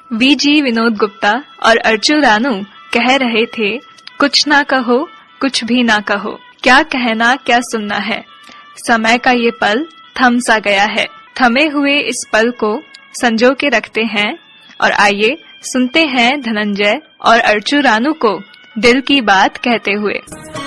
V G Vinod Gupta और अर्चु रानू कह रहे थे, कुछ ना कहो, कुछ भी ना कहो, क्या कहना क्या सुनना है। समय का ये पल थम सा गया है। थमे हुए इस पल को संजो के रखते हैं और आइए सुनते हैं धनंजय और अर्चु रानू को दिल की बात कहते हुए।